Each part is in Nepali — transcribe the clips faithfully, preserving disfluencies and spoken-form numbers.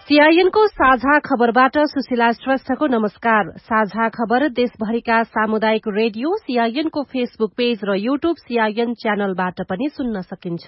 सीआईएनको साझा खबरबाट सुशीला श्रेष्ठको नमस्कार। साझा खबर देशभरिका सामुदायिक रेडियो सीआईएनको फेसबुक पेज र यूट्यूब सीआईएन च्यानलबाट पनि सुन्न सकिन्छ।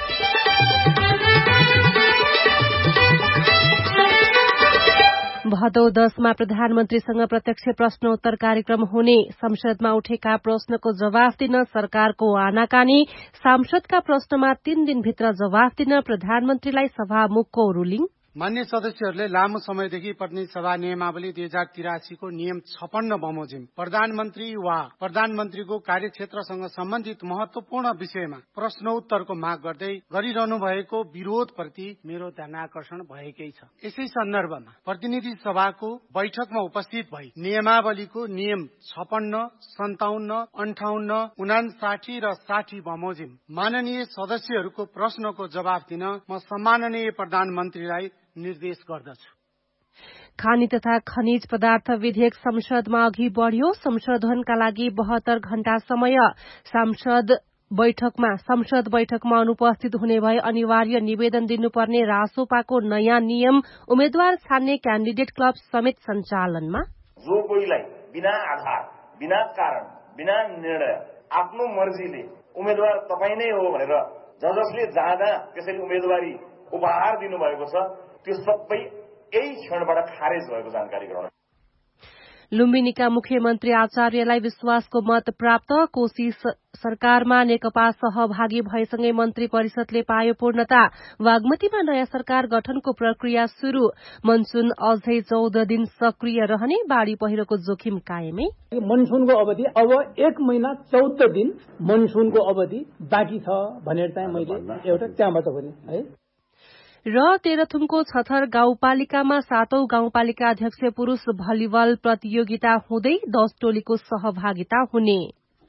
भदौ दशमा प्रधानमन्त्रीसँग प्रत्यक्ष प्रश्नोत्तर कार्यक्रम हुने, संसदमा उठेका प्रश्नको जवाफ दिन सरकारको आनाकानी, सांसदका प्रश्नमा तीन दिनभित्र जवाफ दिन प्रधानमन्त्रीलाई सभामुखको रूलिङ। मान्य सदस्यहरूले लामो समयदेखि प्रतिनिधि सभा नियमावली दुई हजार तिरासीको नियम छपन्न बमोजिम प्रधानमन्त्री वा प्रधानमन्त्रीको कार्यक्षेत्रसँग सम्बन्धित महत्वपूर्ण विषयमा प्रश्नोत्तरको माग गर्दै गरिरहनु भएको विरोधप्रति मेरो ध्यान आकर्षण भएकै छ। यसै सन्दर्भमा प्रतिनिधि सभाको बैठकमा उपस्थित भई नियमावलीको नियम छपन्न, सन्ताउन्न, अन्ठाउन्न, उनासाठी र साठी बमोजिम माननीय सदस्यहरूको प्रश्नको जवाफ दिन म सम्माननीय प्रधानमन्त्रीलाई निर्देश गर्दछु। खानी तथा खनिज पदार्थ विधेयक संसदमा अघि बढ़्यो। संशोधनका लागि बहत्तर घण्टा समय। सांसद बैठकमा संसद बैठकमा अनुपस्थित हुने भए अनिवार्य निवेदन दिनुपर्ने रासोपाको नयाँ नियम। उम्मेद्वार छान्ने क्यान्डिडेट क्लब समेत सञ्चालनमा। जो कोहीलाई बिना आधार, बिना कारण, बिना निर्णय आफ्नो मर्जीले उम्मेद्वार तपाई नै हो भनेर ज जसले जाँदा त्यसरी उम्मेदवारी उपहार दिनुभएको छ, त्यो सबै यही क्षणबाट खारेज भएको जानकारी गराउन। लुम्बिनीका मुख्यमन्त्री आचार्यलाई विश्वासको मत प्राप्त। कोशी सरकारमा नेकपा सहभागी भएसँगै मन्त्री परिषदले पायो पूर्णता। बागमतीमा नयाँ सरकार गठनको प्रक्रिया शुरू। मनसून अझै चौध दिन सक्रिय रहने, बाढ़ी पहिरोको जोखिम कायमै। मनसूनको अवधि अब एक महिना चौध दिन मनसूनको अवधि बाँकी छ भनेर चाहिँ मैले एउटा त्यहाँबाट पनि है। र तेह्रथुमको छथर गाउँपालिकामा सातौं गाउँपालिका अध्यक्ष पुरूष भलिबल प्रतियोगिता हुँदै दश टोलीको सहभागिता हुने।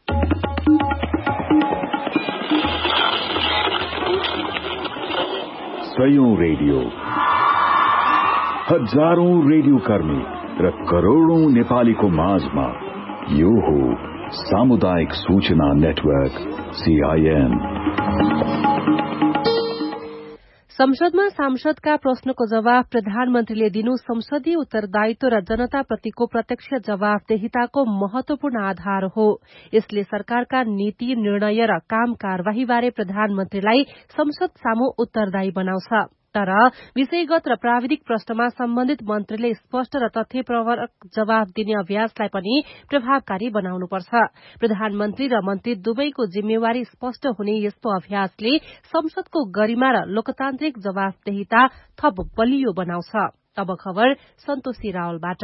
सयौं रेडियो, हजारौं रेडियो कर्मी र करोड़ौं नेपालीको माझमा यो हो सामुदायिक सूचना नेटवर्क सीआईएन। संसदमा सांसदका प्रश्नको जवाफ प्रधानमन्त्रीले दिनु संसदीय उत्तरदायित्व र जनताप्रतिको प्रत्यक्ष जवाफदेहिताको महत्वपूर्ण आधार हो। यसले सरकारका नीति, निर्णय र काम कारवाहीबारे प्रधानमन्त्रीलाई संसद सामु उत्तरदायी बनाउँछ। तर विषयगत र प्राविधिक प्रश्नमा सम्बन्धित मन्त्रीले स्पष्ट र तथ्यप्रवरक जवाफ दिने अभ्यासलाई पनि प्रभावकारी बनाउनुपर्छ। प्रधानमन्त्री र मन्त्री दुवैको जिम्मेवारी स्पष्ट हुने यस्तो अभ्यासले संसदको गरिमा र लोकतान्त्रिक जवाफदेहिता थप बलियो बनाउँछ। अब खबर सन्तोषी रावलबाट।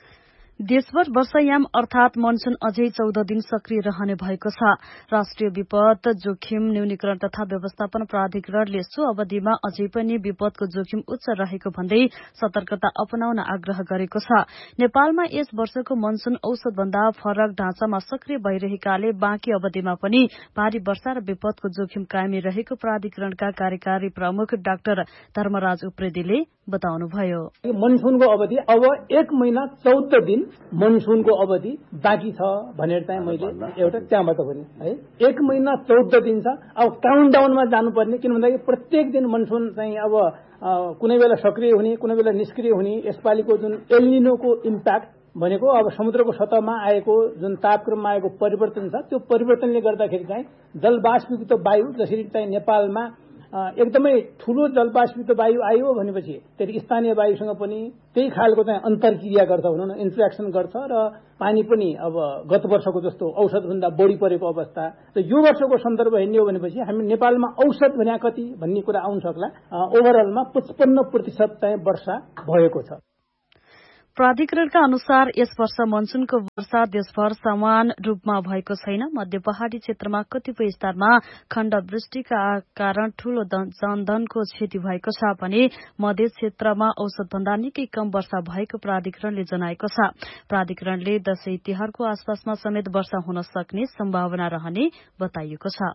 देशभर वर्षायाम अर्थात मनसून अझै चौध दिन सक्रिय रहने भएको छ। राष्ट्रिय विपद जोखिम न्यूनीकरण तथा व्यवस्थापन प्राधिकरणले सो अवधिमा अझै पनि विपदको जोखिम उच्च रहेको भन्दै सतर्कता अपनाउन आग्रह गरेको छ। नेपालमा यस वर्षको मनसून औसतभन्दा फरक ढाँचामा सक्रिय भइरहेकाले बाँकी अवधिमा पनि भारी वर्षा र विपदको जोखिम कायमी रहेको प्राधिकरणका कार्यकारी प्रमुख डाक्टर धर्मराज उप्रेतीले बताउनुभयो। मनसूनको अवधि अब एक महिना चौध दिन मनसूनको अवधि बाँकी छ भनेर चाहिँ मैले एउटा त्यहाँबाट पनि है। एक महिना चौध दिन छ। अब काउन्ट डाउनमा जानुपर्ने, किन भन्दाखेरि प्रत्येक दिन मनसून चाहिँ अब कुनै बेला सक्रिय हुने, कुनै बेला निष्क्रिय हुने। यसपालिको जुन एल्निनोको इम्प्याक्ट भनेको अब समुद्रको सतहमा आएको जुन तापक्रममा आएको परिवर्तन छ, त्यो परिवर्तनले गर्दाखेरि चाहिँ जलवाष्पयुक्त वायु जसरी चाहिँ नेपालमा एकदमै ठूलो जलवाष्पित वायु आयो भनेपछि त्यसले स्थानीय वायुसँग पनि त्यही खालको चाहिँ अन्तर्क्रिया गर्छ, भनौँ न इन्ट्रेक्सन गर्छ र पानी पनि अब गत वर्षको जस्तो औसतभन्दा बढी परेको अवस्था र यो वर्षको सन्दर्भ हेर्ने हो भनेपछि हामी नेपालमा औसत भने कति भन्ने कुरा आउन सक्ला। ओभरअलमा पचपन्न प्रतिशत चाहिँ वर्षा भएको छ। प्राधिकरणका अनुसार यस वर्ष मनसूनको वर्षा देशभर समान रूपमा भएको छैन। मध्य पहाड़ी क्षेत्रमा कतिपय स्थानमा खण्ड वृष्टिका कारण ठूलो जनधनको क्षति भएको छ भने मध्य क्षेत्रमा औसतभन्दा निकै कम वर्षा भएको प्राधिकरणले जनाएको छ। प्राधिकरणले दशैं तिहारको आसपासमा समेत वर्षा हुन सक्ने सम्भावना रहने बताइएको छ।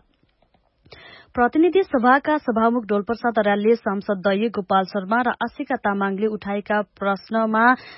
प्रतिनिधि सभाका सभामुख डोलप्रसाद अर्यालले सांसद दय गोपाल शर्मा र आशिका तामाङले उठाएका प्रश्नमा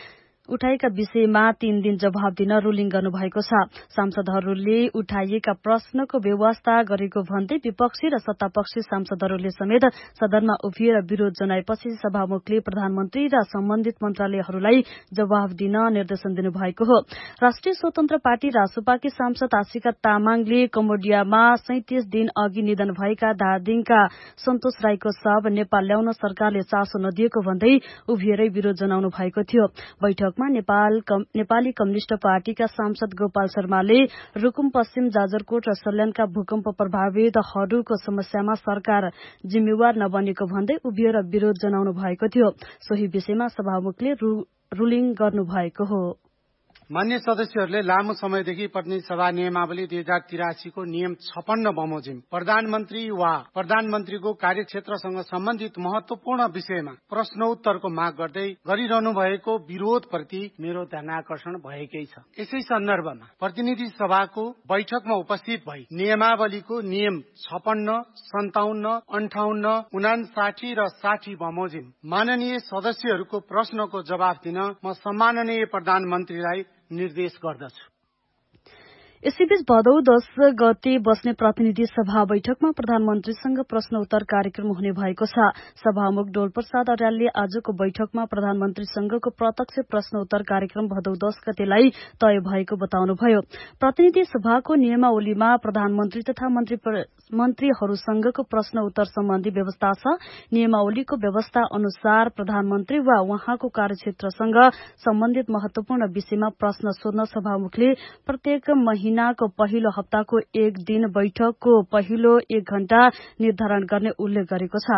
उठाएका विषयमा तीन दिन जवाब दिन रुलिङ गर्नुभएको छ। सांसदहरूले उठाइएका प्रश्नको व्यवस्था गरेको भन्दै विपक्षी र सत्तापक्षी सांसदहरूले समेत सदनमा उभिएर विरोध जनाएपछि सभामुखले प्रधानमन्त्री र सम्बन्धित मन्त्रालयहरूलाई जवाब दिन निर्देशन दिनुभएको हो। राष्ट्रिय स्वतन्त्र पार्टी रासोपाकी सांसद आशिका तामाङले कम्बोडियामा सैंतिस दिन अघि निधन भएका धादिङका सन्तोष राईको शव नेपाल ल्याउन सरकारले चासो नदिएको भन्दै उभिएरै विरोध जनाउनु भएको थियो। बैठकमा नेपाल कम, नेपाली कम्युनिष्ट पार्टीका सांसद गोपाल शर्माले रुकुम पश्चिम जाजरकोट र सल्यानका भूकम्प प्रभावितहरूको समस्यामा सरकार जिम्मेवार नबनेको भन्दै उभिएर विरोध जनाउनु भएको थियो। सोही विषयमा सभामुखले रु, रुलिङ गर्नुभएको हो। मान्य सदस्यहरूले लामो समयदेखि प्रतिनिधि सभा नियमावली दुई हजार तिरासीको नियम छपन्न बमोजिम प्रधानमन्त्री वा प्रधानमन्त्रीको कार्यक्षेत्रसँग सम्बन्धित महत्वपूर्ण विषयमा प्रश्नोत्तरको माग गर्दै गरिरहनु भएको विरोधप्रति मेरो ध्यानाकर्षण भएकै छ। यसै सन्दर्भमा प्रतिनिधि सभाको बैठकमा उपस्थित भई नियमावलीको नियम छपन्न, सन्ताउन्न, अन्ठाउन्न, उनासाठी र साठी बमोजिम माननीय सदस्यहरूको प्रश्नको जवाब दिन म सम्माननीय प्रधानमन्त्रीलाई निर्देश गर्दछु। यसैबीच भदौ दश गते बस्ने प्रतिनिधि सभा बैठकमा प्रधानमन्त्रीसँग प्रश्न उत्तर कार्यक्रम हुने भएको छ। सभामुख डोलप्रसाद अर्यालले आजको बैठकमा प्रधानमन्त्रीसँगको प्रत्यक्ष प्रश्न उत्तर कार्यक्रम भदौ दश गतेलाई तय भएको बताउनुभयो। प्रतिनिधि सभाको नियमावलीमा प्रधानमन्त्री तथा मन्त्री मन्त्रीहरूसँगको प्रश्न उत्तर सम्बन्धी व्यवस्था छ। नियमावलीको व्यवस्था अनुसार प्रधानमन्त्री वा उहाँको कार्यक्षेत्रसँग सम्बन्धित महत्वपूर्ण विषयमा प्रश्न सोध्न सभामुखले प्रत्येक महिनाको पहिलो हप्ताको एक दिन बैठकको पहिलो एक घण्टा निर्धारण गर्ने उल्लेख गरेको छ।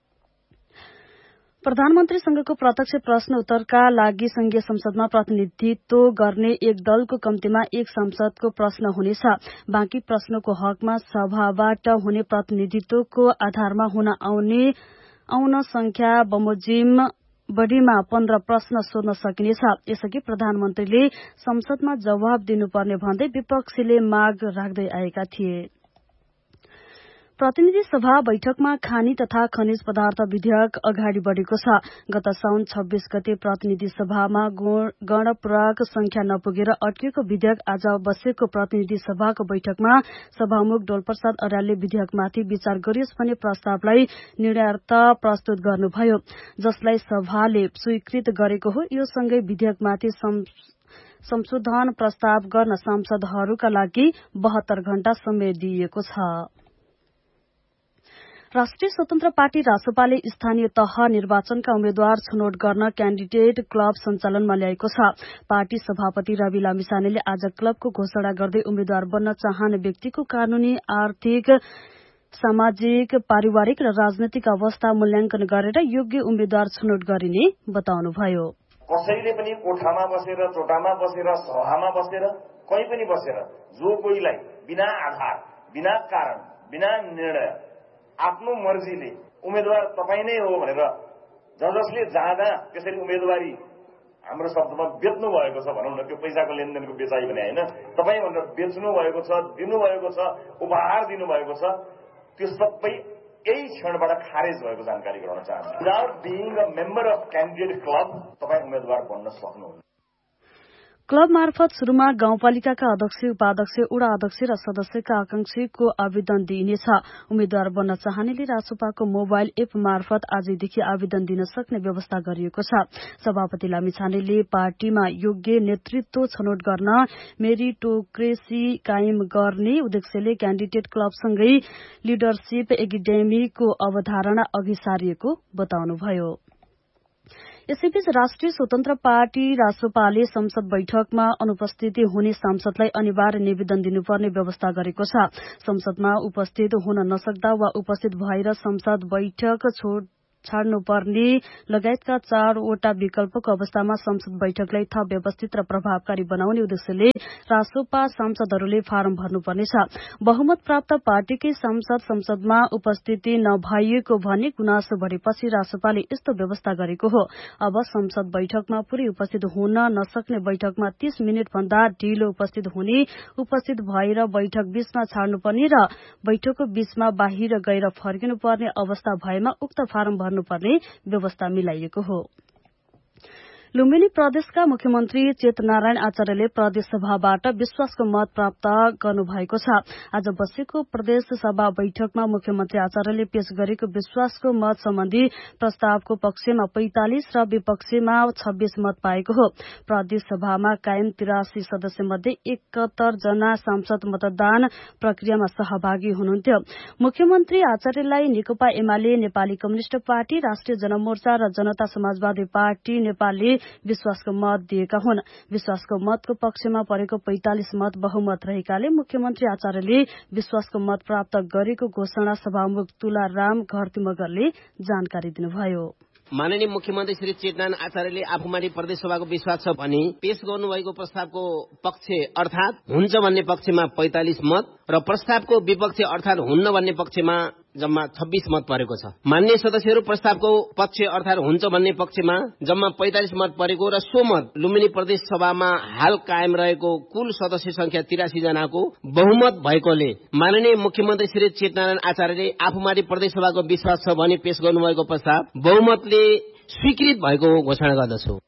प्रधानमन्त्रीसँगको प्रत्यक्ष प्रश्न उत्तरका लागि संघीय संसदमा प्रतिनिधित्व गर्ने एक दलको कम्तीमा एक सांसदको प्रश्न हुनेछ। बाँकी प्रश्नको हकमा सभाबाट हुने प्रतिनिधित्वको आधारमा हुन आउने आउन संख्या बमोजिम बढ़ीमा पन्ध्र प्रश्न सोध्न सकिनेछ। यसअघि प्रधानमन्त्रीले संसदमा जवाब दिनुपर्ने भन्दै विपक्षीले माग राख्दै आएका थिए। प्रतिनिधि सभा बैठकमा खानी तथा खनिज पदार्थ विधेयक अगाडि बढ़ेको छ। गत साउन छब्बीस गते प्रतिनिधि सभामा गणपूरक संख्या नपुगेर अड्किएको विधेयक आज बसेको प्रतिनिधि सभाको बैठकमा सभामुख डोलप्रसाद अर्यालले विधेयकमाथि विचार गरियोस् भन्ने प्रस्तावलाई निर्णयार्थ प्रस्तुत गर्नुभयो, जसलाई सभाले स्वीकृत गरेको हो। यो सँगै विधेयकमाथि संशोधन प्रस्ताव गर्न सांसदहरूका लागि बहत्तर घण्टा समय दिइएको छ। राष्ट्रिय स्वतन्त्र पार्टी रासोपाले स्थानीय तह निर्वाचनका उम्मेद्वार छनौट गर्न क्याण्डिडेट क्लब सञ्चालनमा ल्याएको छ। पार्टी सभापति रवि लामिछानेले आज क्लबको घोषणा गर्दै उम्मेद्वार बन्न चाहने व्यक्तिको कानूनी, आर्थिक, सामाजिक, पारिवारिक र राजनैतिक अवस्था मूल्याङ्कन गरेर योग्य उम्मेद्वार छनौट गरिने बताउनुभयो। कसैले पनि कोठामा बसेर, चोटामा बसेर, सभामा बसेर, कहीँ पनि बसेर जो कोहीलाई बिना आधार, बिना कारण, बिना निर्णय आफ्नो मर्जीले उम्मेद्वार तपाईँ नै हो भनेर ज जसले जाँदा त्यसरी उम्मेदवारी हाम्रो शब्दमा बेच्नु भएको छ भनौँ न, त्यो पैसाको लेनदेनको बेचाइ भने होइन, तपाईँ भनेर बेच्नु भएको छ, दिनुभएको छ, उपहार दिनुभएको छ, त्यो सबै यही क्षणबाट खारेज भएको जानकारी गराउन चाहन्छु। Without being a member of candidate club तपाईँ उम्मेद्वार बन्न सक्नुहुन्न। क्लब मार्फत शुरूमा गाउँपालिकाका अध्यक्ष, उपाध्यक्ष, वडा अध्यक्ष र सदस्यका आकांक्षीको आवेदन दिइनेछ। उम्मेद्वार बन्न चाहनेले रासोपाको मोबाइल एप मार्फत आजैदेखि आवेदन दिन सक्ने व्यवस्था गरिएको छ। सभापति लामिछानेले पार्टीमा योग्य नेतृत्व छनौट गर्न मेरिटोक्रेसी कायम गर्ने उद्देश्यले क्याण्डिडेट क्लबसँगै लिडरशिप एकाडेमीको अवधारणा अघि सारिएको बताउनुभयो। यसैबीच राष्ट्रिय स्वतन्त्र पार्टी रासोपाले संसद बैठकमा अनुपस्थिति हुने सांसदलाई अनिवार्य निवेदन दिनुपर्ने व्यवस्था गरेको छ। संसदमा उपस्थित हुन नसक्दा वा उपस्थित भएर संसद बैठक छोड छाड्नुपर्ने लगायतका चारवटा विकल्पको अवस्थामा संसद बैठकलाई थप व्यवस्थित र प्रभावकारी बनाउने उद्देश्यले रासोपा सांसदहरूले फारम भर्नुपर्नेछ। बहुमत प्राप्त पार्टीकै सांसद संसदमा उपस्थिति नभइएको भन्ने गुनासो बढेपछि रासोपाले यस्तो व्यवस्था गरेको हो। अब संसद बैठकमा पूरै उपस्थित हुन नसक्ने बैठकमा तीस मिनट भन्दा ढिलो उपस्थित हुने, उपस्थित भएर बैठक बीचमा छाड्नुपर्ने र बैठकको बीचमा बाहिर गएर फर्किनुपर्ने अवस्था भएमा उक्त फारम भर्नुपर्ने व्यवस्था मिलाइएको हो। लुम्बिनी प्रदेशका मुख्यमन्त्री चेतनारायण आचार्यले प्रदेश सभाबाट विश्वासको मत प्राप्त गर्नुभएको छ। आज बसेको प्रदेश सभा बैठकमा मुख्यमन्त्री आचार्यले पेश गरेको विश्वासको मत सम्बन्धी प्रस्तावको पक्षमा पैंतालिस र विपक्षमा छब्बीस मत पाएको हो। प्रदेश सभामा कायम तिरासी सदस्य मध्ये एकहत्तर जना सांसद मतदान प्रक्रियामा सहभागी हुनुहुन्थ्यो। मुख्यमन्त्री आचार्यलाई नेकपा एमाले, नेपाली कम्युनिष्ट पार्टी, राष्ट्रिय जनमोर्चा र जनता समाजवादी पार्टी नेपालले विश्वासको मत दिएका हुन्। विश्वासको मतको पक्षमा परेको पैंतालिस मत बहुमत रहेकाले मुख्यमन्त्री आचार्यले विश्वासको मत प्राप्त गरेको घोषणा सभामुख तुलाराम घरती मगरले जानकारी दिनुभयो। माननीय मुख्यमन्त्री श्री चेतनारायण आचार्यले आफूमाथि प्रदेश सभाको विश्वास छ भनी पेश गर्नुभएको प्रस्तावको पक्ष अर्थात हुन्छ भन्ने पक्षमा पैंतालिस मत र प्रस्तावको विपक्ष अर्थात हुन्न भन्ने पक्षमा जम्मा छब्बीस मत परेको छ। मान्य सदस्यहरू प्रस्तावको पक्ष अर्थात हुन्छ भन्ने पक्षमा जम्मा पैंतालिस मत परेको र सो मत लुम्बिनी प्रदेश सभामा हाल कायम रहेको कुल सदस्य संख्या तिरासी जनाको बहुमत भएकोले माननीय मुख्यमन्त्री श्री चेतनारायण आचार्यले आफूमाथि प्रदेश सभाको विश्वास छ भनी पेश गर्नुभएको प्रस्ताव बहुमतले स्वीकृत भएको घोषणा गर्दछु।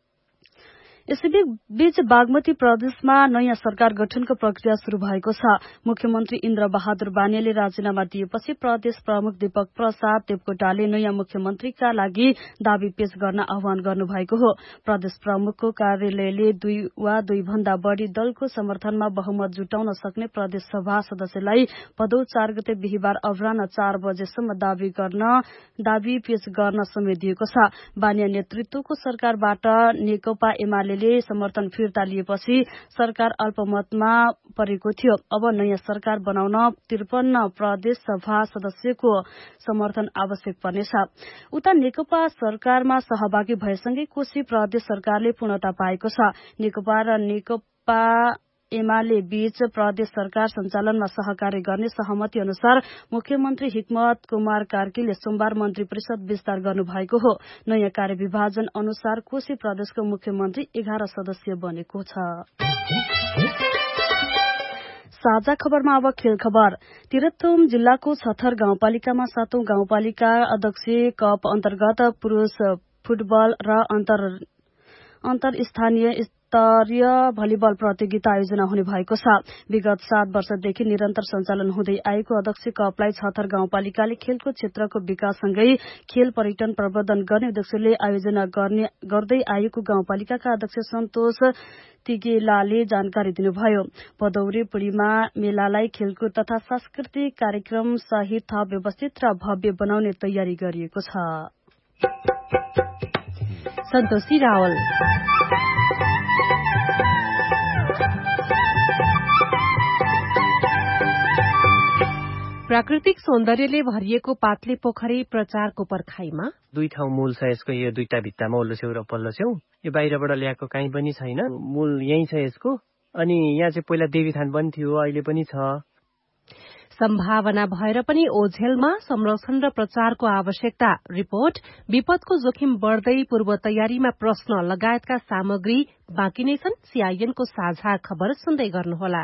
यसैबीच बागमती प्रदेशमा नयाँ सरकार गठनको प्रक्रिया शुरू भएको छ। मुख्यमन्त्री इन्द्र बहादुर बानियाले राजीनामा दिएपछि प्रदेश प्रमुख दीपक प्रसाद देवकोटाले नयाँ मुख्यमन्त्रीका लागि दावी पेश गर्न आह्वान गर्नुभएको हो। प्रदेश प्रमुखको कार्यालयले दुई वा दुई भन्दा बढ़ी दलको समर्थनमा बहुमत जुटाउन सक्ने प्रदेश सभा सदस्यलाई भदौ चार गते बिहिबार अपराह्न चार बजेसम्म दावी गर्न दावी पेश गर्न समेत दिएको छ। बानिया नेतृत्वको सरकारबाट नेकपा एमाले समर्थन फिर्ता लिएपछि सरकार अल्पमतमा परेको थियो। अब नयाँ सरकार बनाउन त्रिपन्न प्रदेश सभा सदस्यको समर्थन आवश्यक पर्नेछ। उता नेकपा सरकारमा सहभागी भएसँगै कोशी प्रदेश सरकारले पूर्णता पाएको छ। नेकपा र नेकपा एमाले बीच प्रदेश सरकार सञ्चालनमा सहकार्य गर्ने सहमति अनुसार मुख्यमन्त्री हिक्मत कुमार कार्कीले सोमबार मन्त्री परिषद विस्तार गर्नुभएको हो। नयाँ कार्यविभाजन अनुसार कोशी प्रदेशको मुख्यमन्त्री एघार सदस्य बनेको छ। साझा खबरमा अब खेल खबर। तिरथुम जिल्लाको छथर गाउँपालिकामा सातौं गाउँपालिका अध्यक्ष कप अन्तर्गत पुरूष फुटबल र अन्तर अन्तर स्थानीय स्तरीय भलिबल प्रतियोगिता आयोजना हुने भएको छ। विगत सात वर्षदेखि निरन्तर सञ्चालन हुँदै आएको अध्यक्ष कपलाई छथर गाउँपालिकाले खेलको क्षेत्रको विकाससँगै खेल पर्यटन प्रवर्धन गर्ने उद्देश्यले आयोजना गर्ने गर्दै आएको गाउँपालिकाका अध्यक्ष सन्तोष तिगेलाले जानकारी दिनुभयो। भदौरे पूर्णिमा मेलालाई खेलकुद तथा सांस्कृतिक कार्यक्रम सहित थप व्यवस्थित र भव्य बनाउने तयारी गरिएको छ। सन्तोषी रावल प्राकृतिक सौन्दर्यले भरिएको पातले पोखरी प्रचारको पर्खाइमा दुई ठाउँ मूल छ यसको। यो दुईटा भित्तामा ओल्लो छेउ र पल्लो छेउ। यो बाहिरबाट ल्याएको काहीँ पनि छैन। मूल यही छ यसको। अनि यहाँ चाहिँ पहिला देवीथान पनि थियो, अहिले पनि छ। सम्भावना भएर पनि ओझेलमा संरक्षण र प्रचारको आवश्यकता। रिपोर्ट विपदको जोखिम बढ़दै पूर्व तयारीमा प्रश्न लगायतका सामग्री बाँकी नै छन्। सीआईएनको साझा खबर सुन्दै गर्नुहोला।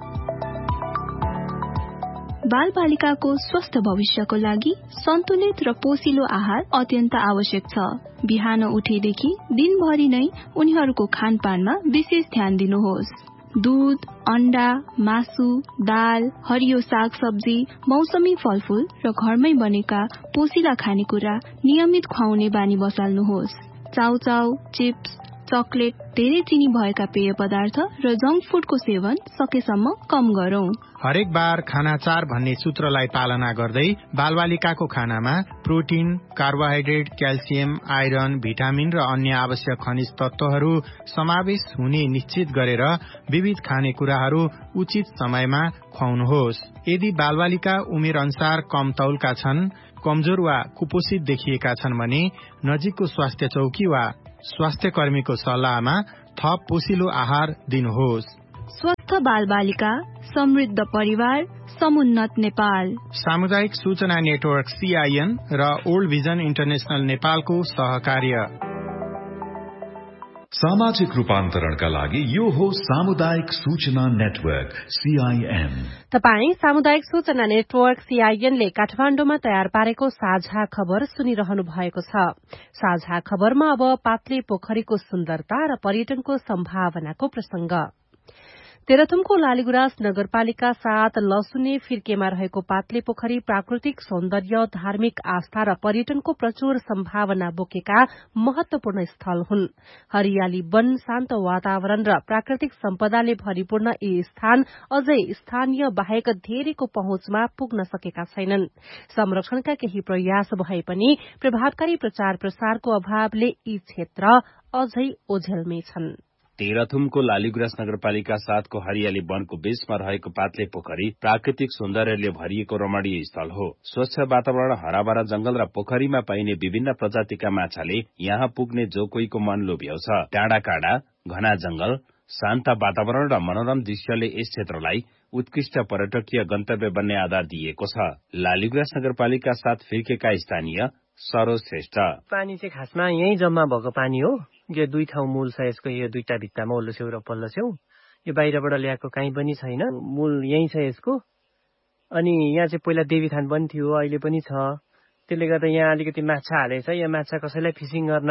बाल बालिकाको स्वस्थ भविष्यको लागि सन्तुलित र पोषिलो आहार अत्यन्त आवश्यक छ। बिहान उठेदेखि दिनभरि नै उनीहरूको खानपानमा विशेष ध्यान दिनुहोस्। दूध, अण्डा, मासु, दाल, हरियो साग सब्जी, मौसमी फलफूल र घरमै बनेका पोषिला खानेकुरा नियमित खुवाउने बानी बसाल्नुहोस्। चाउचाउ, चिप्स, चकलेट, धेरै चिनी भएका पेय पदार्थ र जंक फूडको सेवन सकेसम्म कम गरौं। हरेक बार खाना चार भन्ने सूत्रलाई पालना गर्दै बालबालिकाको खानामा protein, carbohydrate, calcium, iron, vitamin र अन्य आवश्यक खनिज तत्वहरू समावेश हुने निश्चित गरेर विविध खानेकुराहरू उचित समयमा खुवाउनुहोस्। यदि बालबालिका उमेर अनुसार कम तौलका छन्, कमजोर वा कुपोषित देखिएका छन् भने नजिकको स्वास्थ्य चौकी वा स्वास्थ्य कर्मीको सल्लाहमा थप पोषिलो आहार दिनुहोस्। स्वस्थ बाल बालिका, समृद्ध परिवार, समुन्नत नेपाल। सामुदायिक सूचना नेटवर्क सीआईएन र ओल्ड भिजन इन्टरनेशनल नेपालको सहकार्य। सामाजिक रूपान्तरणका लागि यो हो सामुदायिक सूचना नेटवर्क सीआईएन। तपाई सामुदायिक सूचना नेटवर्क सीआईएन ले काठमाण्डुमा तयार पारेको साझा खबर सुनिरहनु भएको छ। साझा खबरमा अब पातले पोखरीको सुन्दरता र पर्यटनको सम्भावनाको प्रसंग। तेह्रथुमको लालीगुराँस नगरपालिका साथ लसुने फिर्केमा रहेको पातले पोखरी प्राकृतिक सौन्दर्य, धार्मिक आस्था र पर्यटनको प्रचुर सम्भावना बोकेका महत्वपूर्ण स्थल हुन्। हरियाली वन, शान्त वातावरण र प्राकृतिक सम्पदाले भरिपूर्ण यी स्थान अझै स्थानीय बाहेक धेरैको पहुँचमा पुग्न सकेका छैनन्। संरक्षणका केही प्रयास भए पनि प्रभावकारी प्रचार प्रसारको अभावले यी क्षेत्र अझै ओझेलमै छन्। तेह्रथुमको लालीगुराँस नगरपालिका साथको हरियाली वनको बीचमा रहेको पातले पोखरी प्राकृतिक सौन्दर्यले भरिएको रमणीय स्थल हो। स्वच्छ वातावरण, हराभरा जंगल र पोखरीमा पाइने विभिन्न प्रजातिका माछाले यहाँ पुग्ने जो कोहीको मन लोभ्याउँछ। डाँडा काँडा, घना जंगल, शान्त वातावरण र मनोरम दृश्यले यस क्षेत्रलाई उत्कृष्ट पर्यटकीय गन्तव्य बन्ने आधार दिएको छ। लालीगुराँस नगरपालिका साथ फिर्केका स्थानीय सरोज श्रेष्ठ। पानी चाहिँ खासमा यही जम्मा भएको पानी हो। यो दुई ठाउँ मूल छ यसको, यो दुईटा भित्तामा ओल्लो छेउ र पल्लो छेउ। यो बाहिरबाट ल्याएको कहीँ पनि छैन, मूल यही छ यसको। अनि यहाँ चाहिँ पहिला देवीथान पनि थियो, अहिले पनि छ। त्यसले गर्दा यहाँ अलिकति माछा हालेछ। यहाँ माछा कसैलाई फिसिङ गर्न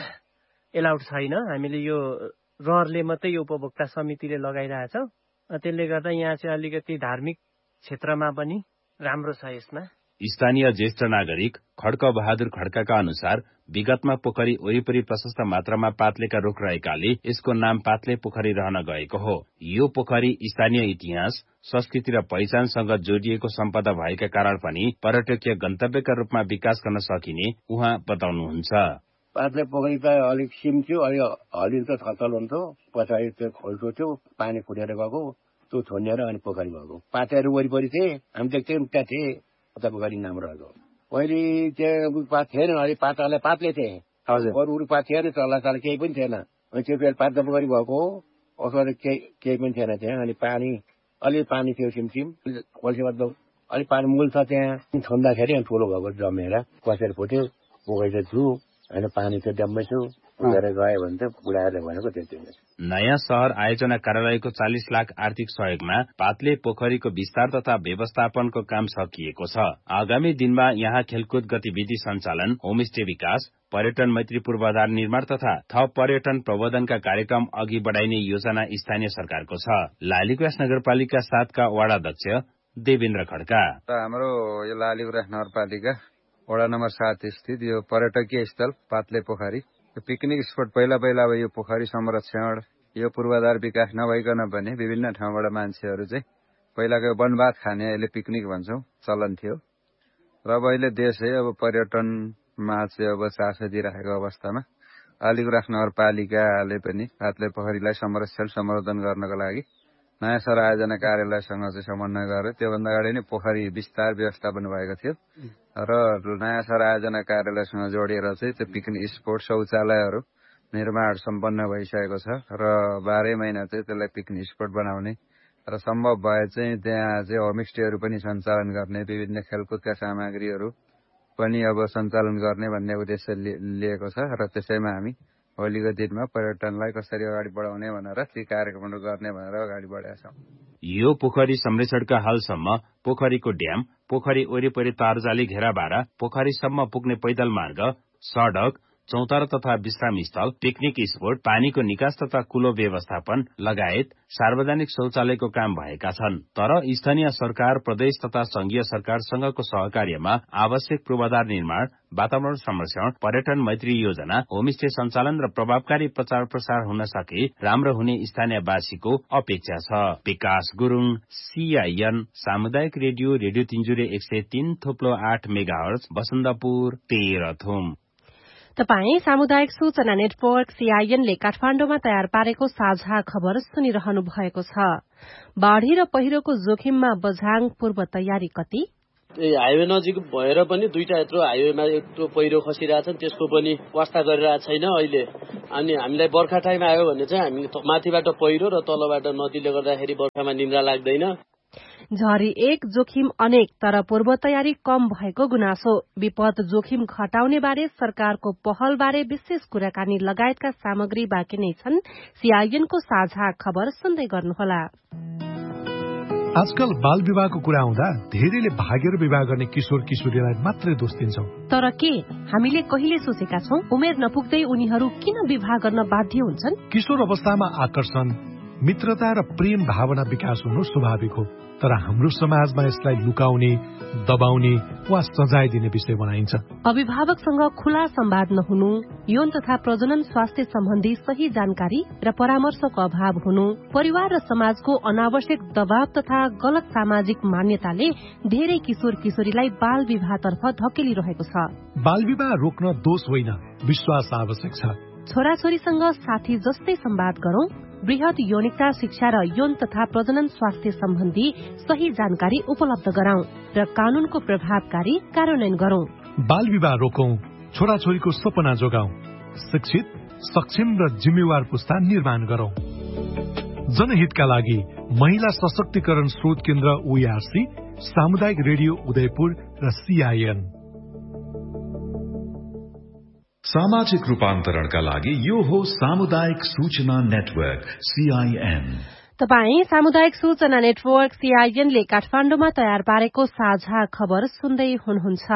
एलाउड छैन। हामीले यो रहरले मात्रै यो उपभोक्ता समितिले लगाइरहेछ। त्यसले गर्दा यहाँ चाहिँ अलिकति धार्मिक क्षेत्रमा पनि राम्रो छ। यसमा स्थानीय ज्येष्ठ नागरिक खड्क बहादुर खड्काका अनुसार विगतमा पोखरी वरिपरि प्रशस्त मात्रामा पातलेका रुख रहेकाले यसको नाम पातले पोखरी रहन गएको हो। यो पोखरी स्थानीय इतिहास, संस्कृति र पहिचानसँग जोडिएको सम्पदा भएका कारण पनि पर्यटकीय गन्तव्यका रूपमा विकास गर्न सकिने उहाँ बताउनुहुन्छ। पातले पोखरी त अलिक सिम थियो, अलिक हलिन त थचल हुन्थ्यो। पछाडि त्यो खोल्टो थियो, पानी फुटेर गएको, त्यो छोनिएर अनि पोखरी भएको। पातेहरू वरिपरि थिए, हामी देख्थ्यौँ त्यहाँ थिए पातले पोखरी नाम रहेको। पहिले त्यो पात थिएन, अहिले पातले पातले थिए। हजुर, अरू अरू पात थिएन, चल्ला चल्ला केही पनि थिएन। अनि त्यो बेला पातले पोखरी भएको हो, अरू केही केही पनि थिएन त्यहाँ। अनि पानी अलि पानी थियो सिमसिम, खोल्छे अलिक पानी मूल छ त्यहाँ। छोड्दाखेरि अनि ठुलो भएको जमेर कसेर फुट्यो, पोखरी चाहिँ छु होइन, पानी चाहिँ डम्मै छु उडेर गयो भने त बुढाहरूले भनेको त्यति। नयाँ शहर आयोजना कार्यालयको चालिस लाख आर्थिक सहयोगमा पातले पोखरीको विस्तार तथा व्यवस्थापनको काम सकिएको छ। आगामी दिनमा यहाँ खेलकुद गतिविधि सञ्चालन, होमस्टे विकास, पर्यटन मैत्री पूर्वाधार निर्माण तथा थप पर्यटन प्रबन्धनका कार्यक्रम अघि बढ़ाइने योजना स्थानीय सरकारको छ। लालीगुराँस नगरपालिका सातका वार्ड अध्यक्ष देवेन्द्र खड्का। हाम्रो यो लालीगुराँस नगरपालिका वडा नम्बर सात स्थित यो पर्यटकीय स्थल पातले पोखरी पिकनिक स्पट पहिला पहिला अब यो पोखरी संरक्षण, यो पूर्वाधार विकास नभइकन पनि विभिन्न ठाउँबाट मान्छेहरू चाहिँ पहिलाको वनभात खाने अहिले पिकनिक भन्छौँ चलन थियो। र अब अहिले देशै अब पर्यटनमा चाहिँ अब चासो दिइरहेको अवस्थामा लालीगुराँस नगरपालिकाले पनि पातले पोखरीलाई संरक्षण सम्वर्धन गर्नको लागि नयाँ सहर आयोजना कार्यालयसँग चाहिँ समन्वय गरेर त्योभन्दा अगाडि नै पोखरी विस्तार व्यवस्थापन भएको थियो र नयाँ सहर आयोजना कार्यालयसँग जोडिएर चाहिँ त्यो पिकनिक स्पोट शौचालयहरू निर्माण सम्पन्न भइसकेको छ र बाह्रै महिना चाहिँ त्यसलाई पिकनिक स्पोट बनाउने र सम्भव भए चाहिँ त्यहाँ चाहिँ होमस्टेहरू पनि सञ्चालन गर्ने, विभिन्न खेलकुदका सामग्रीहरू पनि अब सञ्चालन गर्ने भन्ने उद्देश्य लिएको छ र त्यसैमा हामी भोलिको दिनमा पर्यटनलाई कसरी अगाडि बढाउने भनेर ती कार्यक्रमहरू गर्ने भनेर अगाडि बढाएका छौँ। यो पोखरी संरक्षणका हालसम्म पोखरीको ड्याम, पोखरी वरिपरि तारजाली घेराबारा, पोखरीसम्म पुग्ने पैदल मार्ग, सड़क, चौतारा तथा विश्राम स्थल, पिकनिक स्पोट, पानीको निकास तथा कुलो व्यवस्थापन लगायत सार्वजनिक शौचालयको काम भएका छन्। तर स्थानीय सरकार, प्रदेश तथा संघीय सरकारसँगको सहकार्यमा आवश्यक पूर्वाधार निर्माण, वातावरण संरक्षण, पर्यटन मैत्री योजना, होमस्टे सञ्चालन र प्रभावकारी प्रचार प्रसार हुन सके राम्रो हुने स्थानीयवासीको अपेक्षा छ। विकास गुरुङ, सीआईएन सामुदायिक रेडियो, रेडियो तिनजुरे एक सय तीन थोप्लो आठ मेगाहर्ज, बसन्तपुर, तेह्रथुम। तपाई सामुदायिक सूचना नेटवर्क सीआईएनले काठमाण्डुमा तयार पारेको साझा खबर सुनिरहनु भएको छ। बाढ़ी र पहिरोको जोखिममा बझाङ पूर्व तयारी कति? हाइवे नजिक भएर पनि दुईटा यत्रो हाइवेमा यत्रो पहिरो खसिरहेछन्, त्यसको पनि वास्ता गरिरहेको छैन अहिले। अनि हामीलाई बर्खा टाइम आयो भने चाहिँ हामी माथिबाट पहिरो र तलबाट नदीले गर्दाखेरि बर्खामा निन्द्रा लाग्दैन। झरी एक जोखिम अनेक तर पूर्व तयारी कम भएको गुनासो, विपद जोखिम घटाउने बारे सरकारको पहल बारे विशेष कुराकानी लगायतका सामग्री बाँकी नै छन्। सीआईएनको साझा खबर सुन्दै गर्नुहोला। आजकल बाल विवाहको कुरा आउँदा धेरैले भागेर विवाह गर्ने किशोर किशोरीलाई मात्रै दोष दिन्छौं। तर के हामीले कहिले सोचेका छौं उमेर नपुग्दै उनीहरू किन विवाह गर्न बाध्य हुन्छन्? किशोर अवस्थामा आकर्षण, मित्रता र प्रेम भावना विकास हुनु स्वाभाविक हो, तर हाम्रो समाजमा यसलाई लुकाउने, दबाउने वा सजाय दिने विषय बनाइन्छ। अभिभावकसँग खुला संवाद नहुनु, यौन तथा प्रजनन स्वास्थ्य सम्बन्धी सही जानकारी र परामर्शको अभाव हुनु, परिवार र समाजको अनावश्यक दबाव तथा गलत सामाजिक मान्यताले धेरै किशोर किशोरीलाई बाल विवाहतर्फ धकेलिरहेको छ। बाल विवाह रोक्न दोष होइन, विश्वास आवश्यक छ। छोराछोरीसँग साथी जस्तै संवाद गरौं, वृहत यौनिकता शिक्षा र यौन तथा प्रजनन स्वास्थ्य सम्बन्धी सही जानकारी उपलब्ध गराउँ र कानूनको प्रभावकारी कार्यान्वयन गरौं। बाल विवाह रोकौं, छोराछोरीको सपना जोगाउँ, शिक्षित, सक्षम र जिम्मेवार पुस्ता निर्माण गरौं। जनहितका लागि महिला सशक्तिकरण स्रोत केन्द्र ओईआरसी, सामुदायिक रेडियो उदयपुर र सीआईएन। सामाजिक रूपान्तरणका लागि यो हो सामुदायिक सूचना नेटवर्क सीआईएन। तपाई सामुदायिक सूचना नेटवर्क सीआईएनले काठमाडौँमा तयार पारेको साझा खबर सुन्दै हुनुहुन्छ।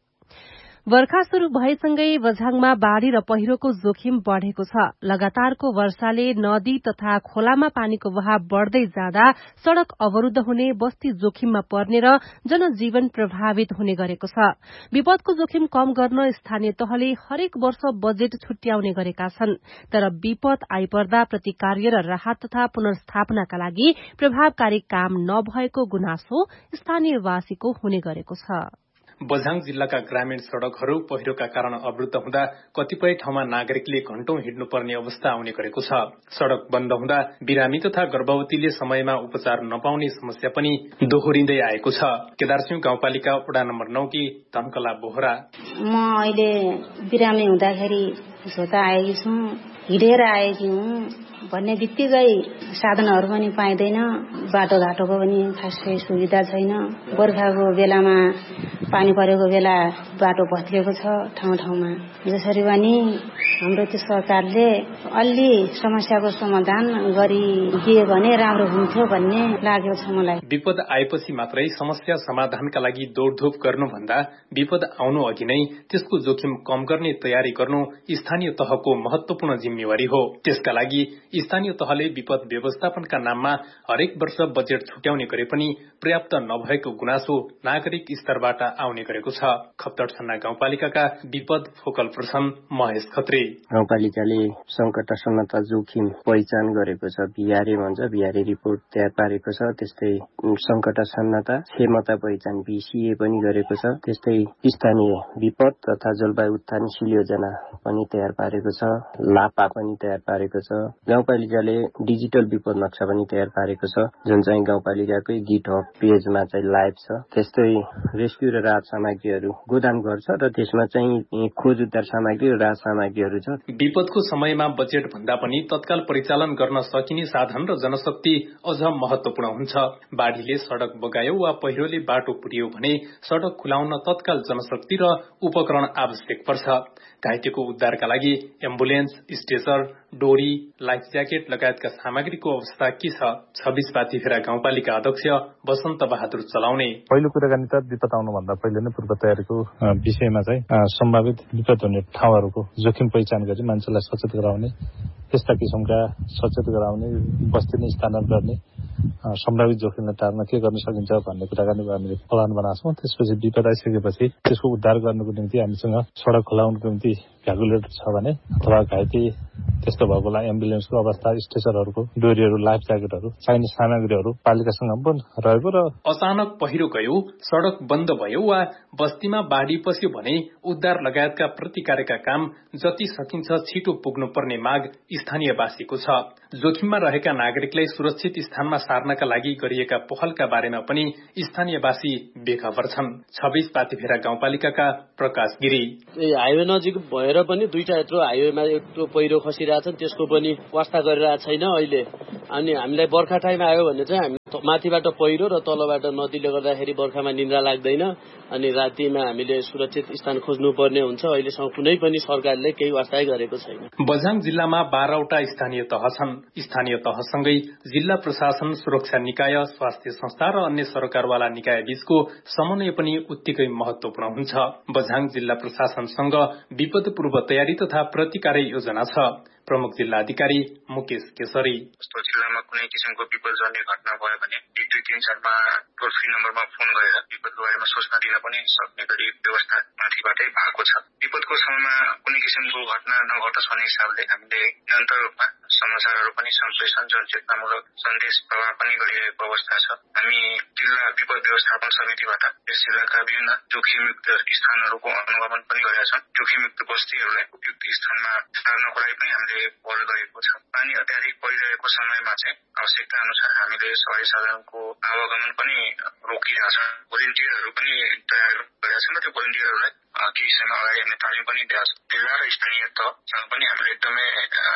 वर्षा शुरू भएसँगै बझाङमा बाढ़ी र पहिरोको जोखिम बढ़ेको छ। लगातारको वर्षाले नदी तथा खोलामा पानीको बहाव बढ़दै जाँदा सड़क अवरूद्ध हुने, बस्ती जोखिममा पर्ने र जनजीवन प्रभावित हुने गरेको छ। विपदको जोखिम कम गर्न स्थानीय तहले हरेक वर्ष बजेट छुट्याउने गरेका छन्, तर विपद आइपर्दा प्रतिकार्य र राहत तथा पुनर्स्थापनाका लागि प्रभावकारी काम नभएको गुनासो स्थानीयवासीको हुने गरेको छ। बझाङ जिल्लाका ग्रामीण सड़कहरू पहिरोका कारण अवरूद्ध हुँदा कतिपय ठाउँमा नागरिकले घण्टौं हिँड्नुपर्ने अवस्था आउने गरेको छ। सड़क बन्द हुँदा बिरामी तथा गर्भवतीले समयमा उपचार नपाउने समस्या पनि दोहोरिँदै आएको छ। केदारसिंह गाउँपालिका वडा नम्बर नौ की धनकला बोहरा, म अहिले बिरामी हुँदाखेरि झोता आएकी छु, हिँडेर आएकी हुँ भन्ने बित्तिकै साधनहरू पनि पाइँदैन, बाटोघाटोको पनि खासै सुविधा छैन। बर्खाको बेलामा पानी परेको बेला बाटो भत्किएको छ ठाउँ ठाउँमा। जसरी पनि हाम्रो त्यो सरकारले अलि समस्याको समाधान गरिदिए भने राम्रो हुन्थ्यो भन्ने लागेको छ मलाई। विपद आएपछि मात्रै समस्या समाधानका लागि दौडधुप गर्नुभन्दा विपद आउनु अघि नै त्यसको जोखिम कम गर्ने तयारी गर्नु स्थानीय तहको महत्वपूर्ण जिम्मेवारी हो। त्यसका लागि स्थानीय तहले विपद व्यवस्थापनका नाममा हरेक वर्ष बजेट छुट्याउने गरे पनि पर्याप्त नभएको गुनासो नागरिक स्तरबाट आउने गरेको छ। खप्तडछन्ना गाउँपालिकाका विपद फोकल पर्सन महेश खत्री, गाउँपालिकाले संकट सन्नता जोखिम पहिचान गरेको छ, बिआरए भन्छ, बिआरए रिपोर्ट तयार पारेको छ। त्यस्तै संकट सन्नता क्षमता पहिचान बीसीए पनि गरेको छ। त्यस्तै स्थानीय विपद तथा जलवायु उत्थानशील योजना पनि तयार पारेको छ, लापा पनि तयार पारेको छ। गाउँपालिकाले डिजिटल विपद नक्सा पनि तयार पारेको छ, जुन चाहिँ गाउँपालिकाकै गिटहब पेजमा चाहिँ लाइभ छ। त्यस्तै रेस्क्यु र राहत सामग्रीहरू गोदाम गर्छ र त्यसमा चाहिँ खोज उद्धार सामग्री र राहत सामग्रीहरू छ। विपदको समयमा बजेट भन्दा पनि तत्काल परिचालन गर्न सकिने साधन र जनशक्ति अझ महत्वपूर्ण हुन्छ। बाढ़ीले सड़क बगायो वा पहिरोले बाटो पुर्यायो भने सड़क खुलाउन तत्काल जनशक्ति र उपकरण आवश्यक पर्छ। घाइतेको उद्धारका लागि एम्बुलेन्स, स्ट्रेचर, डोरी, लाइफ ज्याकेट लगायतका सामग्रीको अवस्था के छ? छब्बीस पाथीफेरा गाउँपालिका अध्यक्ष वसन्त बहादुर चलाउने, पहिलो कुराकानी त विपद आउनुभन्दा पहिले नै पूर्व तयारीको विषयमा चाहिँ सम्भावित विपद हुने ठाउँहरूको जोखिम पहिचान गरी मान्छेलाई सचेत गराउने, त्यस्ता किसिमका सचेत गराउने, बस्ती नै स्थानान्तरण गर्ने, सम्भावित जोखिमलाई टार्न के गर्न सकिन्छ भन्ने कुराकानी हामीले प्लान बनाएको छौँ। त्यसपछि विपद आइसकेपछि त्यसको उद्धार गर्नको निम्ति हामीसँग सड़क खुलाउनको निम्ति भ्याकुलेटर छ भने अथवा घाइते त्यस्तो भएकोलाई एम्बुलेन्सको अवस्था, स्ट्रेचरहरूको डोरीहरू, लाइफ ज्याकेटहरू, चाहिने सामग्रीहरू पालिकासँग पनि रहेको र अचानक पहिरो गयो, सड़क बन्द भयो वा बस्तीमा बाढ़ी पस्यो भने उद्धार लगायतका प्रतिकारका काम जति सकिन्छ छिटो पुग्नुपर्ने माग स्थानीयवासीको छ। जोखिममा रहेका नागरिकलाई सुरक्षित स्थानमा सार्नका लागि गरिएका पहलका बारेमा पनि स्थानीयवासी बेखबर छन्। छब्बीस पाथीफेरा गाउँपालिकाका प्रकाश गिरी, हाइवे नजिक भएर पनि दुईटा यत्रो हाइवेमा यत्रो पहिरो खसिरहेछन्, त्यसको पनि वास्ता गरिरहेको छैन अहिले। अनि हामीलाई बर्खा टाइम आयो भने चाहिँ माथिबाट पहिरो र तलबाट नदीले गर्दाखेरि बर्खामा निद्रा लाग्दैन अनि रातिमा हामीले सुरक्षित स्थान खोज्नुपर्ने हुन्छ। अहिलेसम्म कुनै पनि सरकारले केही वास्ता गरेको छैन। बझाङ जिल्लामा बाह्रवटा स्थानीय तह छन्। स्थानीय तहसँगै जिल्ला प्रशासन, सुरक्षा निकाय, स्वास्थ्य संस्था र अन्य सरकारवाला निकाय बीचको समन्वय पनि उत्तिकै महत्वपूर्ण हुन्छ। बझाङ जिल्ला प्रशासनसँग विपद पूर्व तयारी तथा प्रतिकार योजना छ। प्रमुख जिल्ला अधिकारी मुकेश केसरी जस्तो जिल्लामा कुनै किसिमको विपदजन्य घटना भयो भने एक दुई तीन चारमा टोल फ्री नम्बरमा फोन गरेर विपदको बारेमा सूचना दिन पनि सक्ने गरी व्यवस्था माथिबाटै भएको छ। विपदको समयमा कुनै किसिमको घटना नघटोस् भन्ने हिसाबले हामीले निरन्तर रूपमा समाचारहरू पनि सम्प्रेषण, जनचेतनामूलक सन्देश प्रवाह पनि गरिरहेको अवस्था छ। हामी जिल्ला विपद व्यवस्थापन समितिबाट यस जिल्लाका विभिन्न जोखिमयुक्त स्थानहरूको अनुगमन पनि गरेका छौँ। जोखिमयुक्त बस्तीहरूलाई उपयुक्त स्थानमा सार्नको लागि पनि हामीले पहल गरेको छ। पानी अत्याधिक परिरहेको समयमा चाहिँ आवश्यकता अनुसार हामीले सवारी साधनको आवागमन पनि रोकिरहेका छौँ। भोलिन्टियरहरू पनि तयार गरेका छौँ र त्यो भोलिन्टियरहरूलाई केही समय अगाडि हामीले तालिम पनि दिएका छौँ। जिल्ला र स्थानीय तहसँग पनि हामीले एकदमै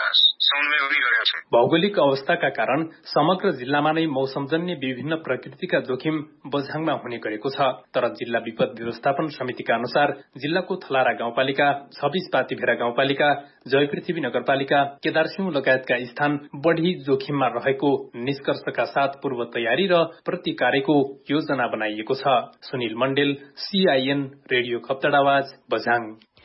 समन्वय पनि गरेका छौँ। भौगोलिक अवस्थाका कारण समग्र जिल्लामा नै मौसमजन्य विभिन्न प्रकृतिका जोखिम बझाङमा हुने गरेको छ। तर जिल्ला विपद व्यवस्थापन समितिका अनुसार जिल्लाको थलारा गाउँपालिका, छब्बीस पातिभेरा गाउँपालिका, जयपृथ्वी नगरपालिका, केदारसिंह लगायतका स्थान बढ़ी जोखिममा रहेको निष्कर्षका साथ पूर्व तयारी र प्रतिकारको योजना बनाइएको छ। Sunil मण्डेल, CIN radio खप्तडावाज, Bajhang.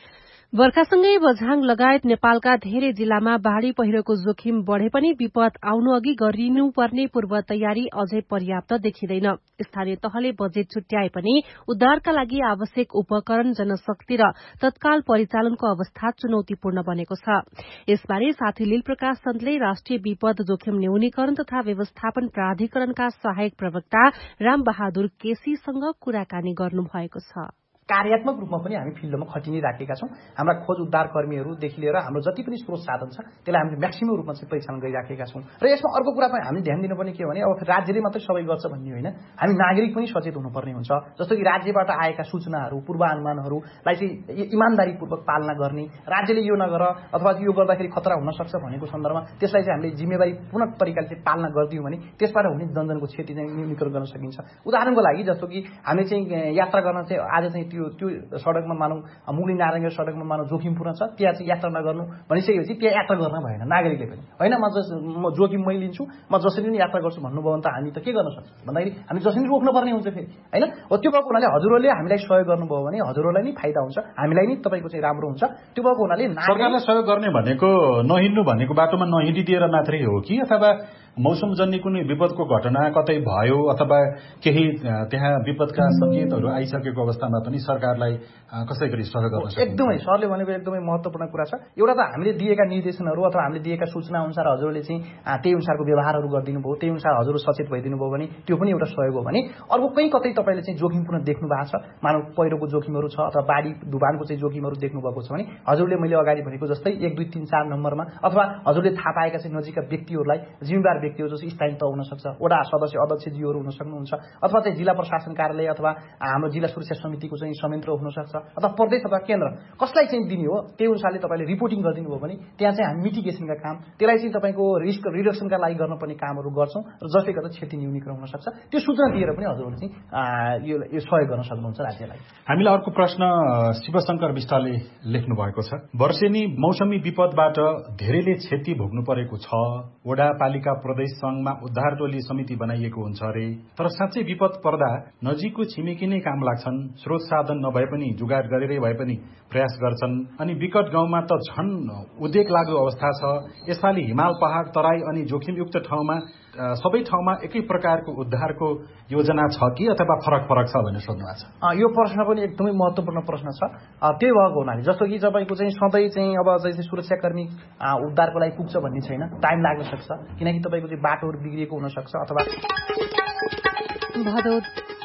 बर्खासँगै बझाङ लगायत नेपालका धेरै जिल्लामा बाढ़ी पहिरोको जोखिम बढ़े पनि विपद आउनु अघि गरिनुपर्ने पूर्व तयारी अझै पर्याप्त देखिँदैन। स्थानीय तहले बजेट छुट्याए पनि उद्धारका लागि आवश्यक उपकरण, जनशक्ति र तत्काल परिचालनको अवस्था चुनौतीपूर्ण बनेको छ। यसबारे साथी लीलप्रकाश चन्दले राष्ट्रिय विपद जोखिम न्यूनीकरण तथा व्यवस्थापन प्राधिकरणका सहायक प्रवक्ता रामबहादुर केसीसँग कुराकानी गर्नुभएको छ। कार्यात्मक रूपमा पनि हामी फिल्डमा खटिने राखेका छौँ। हाम्रा खोज उद्धार कर्मीहरूदेखि लिएर हाम्रो जति पनि स्रोत साधन छ त्यसलाई हामीले म्याक्सिमम रूपमा चाहिँ पहिचान गरिराखेका छौँ। र यसमा अर्को कुरा पनि हामीले ध्यान दिनुपर्ने के भने अब राज्यले मात्रै सबै गर्छ भन्ने होइन, हामी नागरिक पनि सचेत हुनुपर्ने हुन्छ। जस्तो कि राज्यबाट आएका सूचनाहरू, पूर्वानुमानहरूलाई चाहिँ इमान्दारीपूर्वक पालना गर्ने, राज्यले यो नगर अथवा यो गर्दाखेरि खतरा हुन सक्छ भनेको सन्दर्भमा त्यसलाई चाहिँ हामीले जिम्मेवारी पूर्ण तरिकाले चाहिँ पालना गरिदियौँ भने त्यसबाट हुने जनजनको क्षति चाहिँ न्यूनीकरण गर्न सकिन्छ। उदाहरणको लागि जस्तो कि हामीले चाहिँ यात्रा गर्न चाहिँ आज चाहिँ त्यो त्यो सडकमा मानौँ मुगली नारायणगढ सडकमा मानौँ जोखिमपूर्ण छ, त्यहाँ चाहिँ यात्रा नगर्नु भनिसकेपछि त्यहाँ यात्रा गर्न भएन नागरिकले पनि। होइन म जस म जोखिम मै लिन्छु, म जसरी पनि यात्रा गर्छु भन्नुभयो भने त हामी त के गर्न सक्छौँ भन्दाखेरि हामी जसरी रोक्नुपर्ने हुन्छ फेरि, होइन हो। त्यो भएको हुनाले हजुरहरूले हामीलाई सहयोग गर्नुभयो भने हजुरहरूलाई नै फाइदा हुन्छ, हामीलाई नै तपाईँको चाहिँ राम्रो हुन्छ। त्यो भएको हुनाले सरकारलाई सहयोग गर्ने भनेको नहिँड्नु भनेको बाटोमा नहिँडिदिएर मात्रै हो कि अथवा मौसमजन्य कुनै विपदको घटना कतै भयो अथवा केही त्यहाँ विपदका संकेतहरू आइसकेको अवस्थामा पनि सरकारलाई कसै गरी सहयोग गर्न सक्छ? एकदमै सरले भनेको एकदमै महत्त्वपूर्ण कुरा छ। एउटा त हामीले दिएका निर्देशनहरू अथवा हामीले दिएका सूचना अनुसार हजुरले चाहिँ त्यही अनुसारको व्यवहारहरू गरिदिनु भयो, त्यही अनुसार हजुर सचेत भइदिनु भयो भने त्यो पनि एउटा सहयोग हो भने अर्को कहीँ कतै तपाईँले चाहिँ जोखिमपूर्ण देख्नु भएको छ, मानव पहिरोको जोखिमहरू छ अथवा बाढी डुबानको चाहिँ जोखिमहरू देख्नु भएको छ भने हजुरले मैले अगाडि भनेको जस्तै एक दुई तीन चार नम्बरमा अथवा हजुरले थाहा पाएका चाहिँ नजिकका व्यक्तिहरूलाई, जिम्मेवार व्यक्तिहरू जस्तो स्थानीय तह हुन सक्छ, वडा सदस्य अध्यक्षज्यूहरू हुन सक्नुहुन्छ, अथवा चाहिँ जिल्ला प्रशासन कार्यालय अथवा हाम्रो जिल्ला सुरक्षा समितिको चाहिँ संयन्त्र हुन सक्छ अथवा प्रदेश अथवा केन्द्र कसलाई चाहिँ दिने हो त्यही अनुसारले तपाईँले रिपोर्टिङ गरिदिनु भयो भने त्यहाँ चाहिँ हामी मिटिगेसनका काम, त्यसलाई चाहिँ तपाईँको रिस्क रिडक्सनका लागि गर्नुपर्ने कामहरू गर्छौँ र जसले गर्दा क्षति न्यूनीकरण हुन सक्छ। त्यो सूचना दिएर पनि हजुरहरूले चाहिँ यो यो सहयोग गर्न सक्नुहुन्छ राज्यलाई। हामीलाई अर्को प्रश्न शिवशंकर विष्टले लेख्नु भएको छ। वर्षेनी मौसमी विपदबाट धेरैले क्षति भोग्नु परेको छ। वडा पालिका प्रदेश संघमा उद्धार टोली समिति बनाइएको हुन्छ अरे, तर साँच्चै विपद पर्दा नजिकको छिमेकी नै काम लाग्छन्। स्रोत साधन नभए पनि जुगाड गरेरै भए पनि प्रयास गर्छन्। अनि विकट गाउँमा त झन् उद्वेग लाग्दो अवस्था छ। यसपालि हिमाल पहाड तराई अनि जोखिमयुक्त ठाउँमा सबै ठाउँमा एकै प्रकारको उद्धारको योजना छ कि अथवा फरक फरक छ भनेर सोध्नु भएको छ। यो प्रश्न पनि एकदमै महत्त्वपूर्ण प्रश्न छ। त्यही भएको हुनाले जस्तो कि तपाईँको चाहिँ सधैँ चाहिँ अब चाहिँ सुरक्षाकर्मी उद्धारको लागि पुग्छ भन्ने छैन, टाइम लाग्न सक्छ किनकि तपाईँको चाहिँ बाटोहरू बिग्रिएको हुनसक्छ अथवा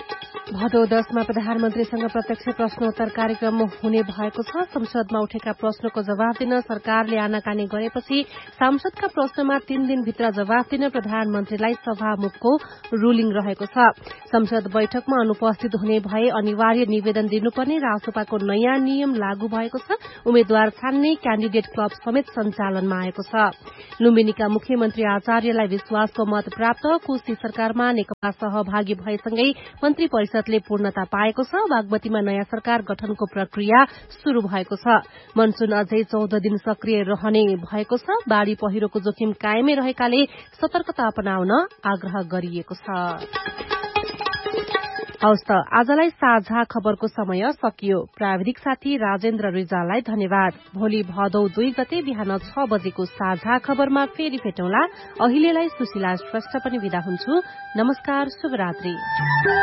भदौ दशमा प्रधानमन्त्रीसँग प्रत्यक्ष प्रश्नोत्तर कार्यक्रम हुने भएको छ। संसदमा उठेका प्रश्नको जवाब दिन सरकारले आनाकानी गरेपछि सांसदका प्रश्नमा तीन दिनभित्र जवाब दिन प्रधानमन्त्रीलाई सभामुखको रूलिङ रहेको छ। संसद बैठकमा अनुपस्थित हुने भए अनिवार्य निवेदन दिनुपर्ने रासोपाको नयाँ नियम लागू भएको छ। उम्मेद्वार छान्ने क्याण्डिडेट क्लब समेत सञ्चालनमा आएको छ। लुम्बिनीका मुख्यमन्त्री आचार्यलाई विश्वासको मत प्राप्त। कोशी सरकारमा नेकपा सहभागी भएसँगै मन्त्री परिषदले पूर्णता पाएको छ। बागमतीमा नयाँ सरकार गठनको प्रक्रिया शुरू भएको छ। मनसून अझै चौध दिन सक्रिय रहने भएको छ। बाढ़ी पहिरोको जोखिम कायमै रहेकाले सतर्कता अपनाउन आग्रह गरिएको छ। हवस् त आजलाई साझा खबरको समय सकियो। प्राविधिक साथी राजेन्द्र रिजाललाई धन्यवाद। भोलि भदौ दुई गते बिहान छ बजेको साझा खबरमा फेरि भेटौँला। अहिलेलाई सुशीला श्रेष्ठ पनि विदा हुन्छु। नमस्कार, शुभरात्रि।